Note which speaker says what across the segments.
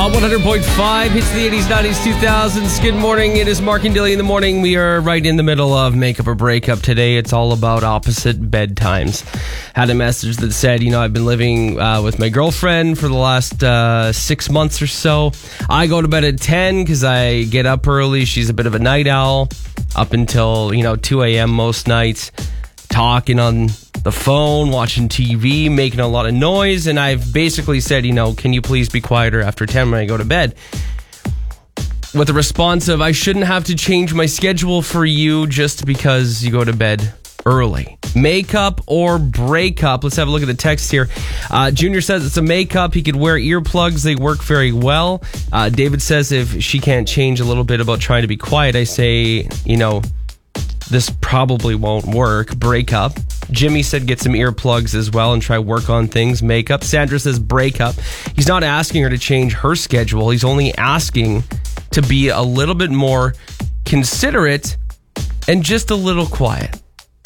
Speaker 1: On 100.5, hits the 80s, 90s, 2000s. Good morning. It is Mark and Dilly in the morning. We are right in the middle of makeup or breakup today. It's all about opposite bedtimes. Had a message that said, I've been living with my girlfriend for the last 6 months or so. I go to bed at 10 because I get up early. She's a bit of a night owl, up until, 2 a.m. most nights, talking on the phone, watching TV, making a lot of noise. And I've basically said, can you please be quieter after 10 when I go to bed? With the response of, I shouldn't have to change my schedule for you just because you go to bed early. Makeup or breakup? Let's have a look at the text here. Junior says it's a makeup. He could wear earplugs. They work very well. David says if she can't change a little bit about trying to be quiet, I say, this probably won't work. Breakup. Jimmy said get some earplugs as well and try work on things. Makeup. Sandra says breakup. He's not asking her to change her schedule. He's only asking to be a little bit more considerate and just a little quiet.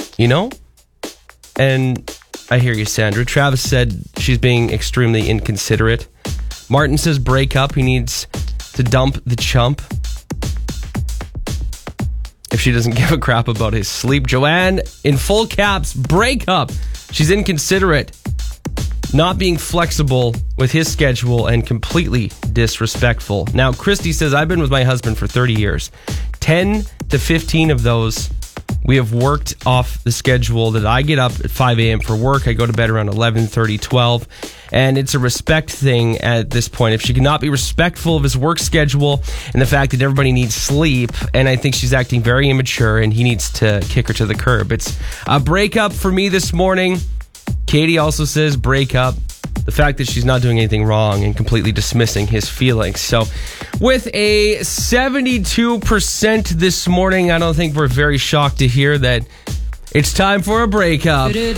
Speaker 1: And I hear you, Sandra. Travis said she's being extremely inconsiderate. Martin says breakup. He needs to dump the chump if she doesn't give a crap about his sleep. Joanne, in full caps, break up. She's inconsiderate, not being flexible with his schedule, and completely disrespectful. Now, Christy says, I've been with my husband for 30 years. 10 to 15 of those, we have worked off the schedule that I get up at 5 a.m. for work. I go to bed around 11:30, 12. And it's a respect thing at this point. If she cannot be respectful of his work schedule and the fact that everybody needs sleep, and I think she's acting very immature and he needs to kick her to the curb. It's a breakup for me this morning. Katie also says breakup. The fact that she's not doing anything wrong and completely dismissing his feelings. So with a 72% this morning, I don't think we're very shocked to hear that it's time for a breakup.